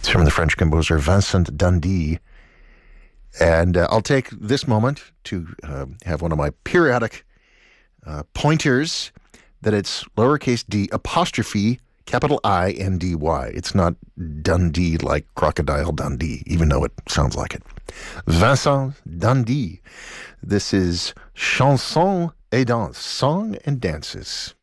It's from the French composer Vincent Dundee. And I'll take this moment to have one of my periodic pointers that it's lowercase d apostrophe capital I-N-D-Y. It's not Dundee like Crocodile Dundee, even though it sounds like it. Vincent Dundee. This is Chanson et Danse, Song and Dances.